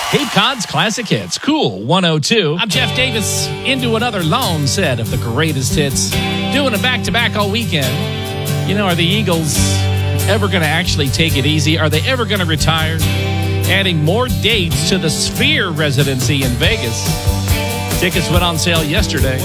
Cape Cod's Classic Hits, Cool 102. I'm Jeff Davis, into another long set of the greatest hits. Doing a back-to-back all weekend. You know, are the Eagles ever going to actually take it easy? Are they ever going to retire? Adding more dates to the Sphere residency in Vegas. Tickets went on sale yesterday.